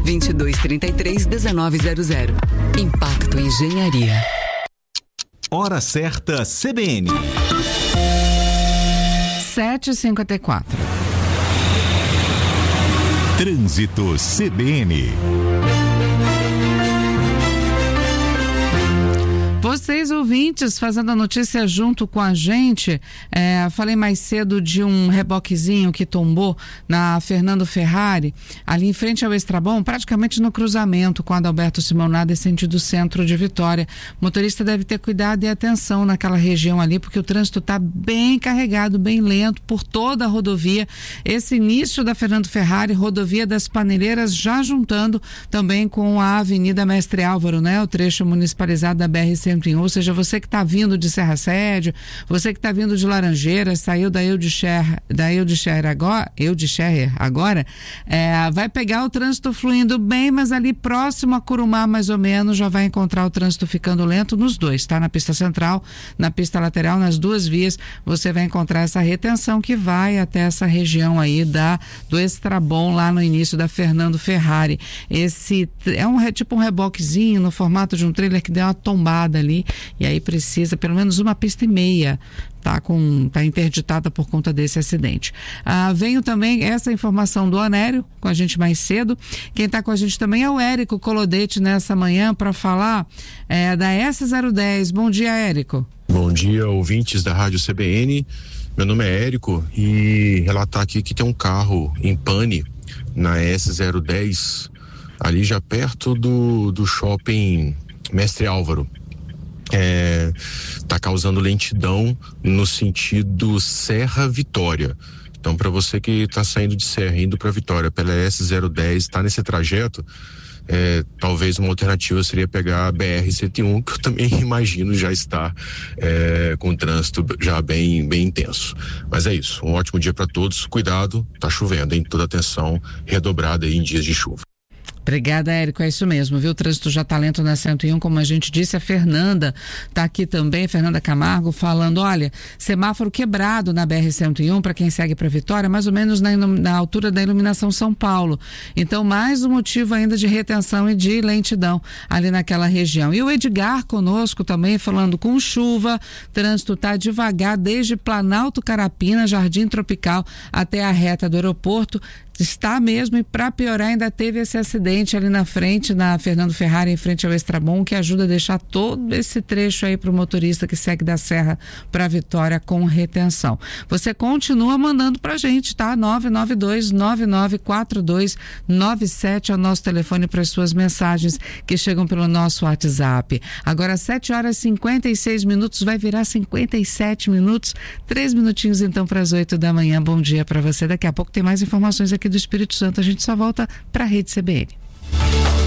2233-1900. Impacto Engenharia. Hora certa CBN. 7h54. Trânsito CBN. Vocês ouvintes fazendo a notícia junto com a gente, falei mais cedo de um reboquezinho que tombou na Fernando Ferrari, ali em frente ao Extrabom, praticamente no cruzamento com a Adalberto Simonada, sentido centro de Vitória. O motorista deve ter cuidado e atenção naquela região ali, porque o trânsito está bem carregado, bem lento por toda a rodovia. Esse início da Fernando Ferrari, rodovia das Paneleiras, já juntando também com a Avenida Mestre Álvaro, né? O trecho municipalizado da BR-101. Ou seja, você que está vindo de Serra Sédio, você que está vindo de Laranjeiras, saiu da Eudischer agora, vai pegar o trânsito fluindo bem, mas ali próximo a Curumá, mais ou menos, já vai encontrar o trânsito ficando lento nos dois, tá? Na pista central, na pista lateral, nas duas vias, você vai encontrar essa retenção que vai até essa região aí do Extrabom, lá no início da Fernando Ferrari. Esse é tipo um reboquezinho no formato de um trailer que deu uma tombada ali, e aí precisa pelo menos uma pista e meia, tá interditada por conta desse acidente. Venho também essa informação do Onério com a gente mais cedo. Quem está com a gente também é o Érico Colodete nessa manhã para falar da S010. Bom dia, Érico. Bom dia, ouvintes da Rádio CBN. Meu nome é Érico e relatar aqui que tem um carro em pane na S010, ali já perto do shopping Mestre Álvaro. Tá causando lentidão no sentido Serra Vitória. Então, para você que está saindo de Serra, indo para Vitória pela S010, está nesse trajeto, talvez uma alternativa seria pegar a BR-101, que eu também imagino já está com o trânsito já bem intenso. Mas é isso, um ótimo dia para todos. Cuidado, tá chovendo, hein? Toda atenção redobrada aí em dias de chuva. Obrigada, Érico, é isso mesmo, viu? O trânsito já tá lento na 101, como a gente disse. A Fernanda tá aqui também, Fernanda Camargo, falando, olha, semáforo quebrado na BR-101 para quem segue para Vitória, mais ou menos na altura da iluminação São Paulo. Então, mais um motivo ainda de retenção e de lentidão ali naquela região. E o Edgar conosco também, falando com chuva, trânsito tá devagar desde Planalto Carapina, Jardim Tropical, até a reta do aeroporto. Está mesmo, e para piorar ainda teve esse acidente ali na frente, na Fernando Ferrari, em frente ao Extrabom, que ajuda a deixar todo esse trecho aí para o motorista que segue da Serra para Vitória com retenção. Você continua mandando pra gente, tá? 992-994297 é o nosso telefone para as suas mensagens que chegam pelo nosso WhatsApp. Agora 7h56, vai virar 57 minutos, 3 minutinhos então para as 8 da manhã. Bom dia para você. Daqui a pouco tem mais informações aqui do Espírito Santo. A gente só volta para a Rede CBN.